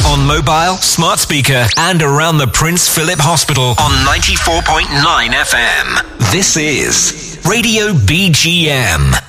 On mobile, smart speaker, and around the Prince Philip Hospital on 94.9 FM. This is Radio BGM.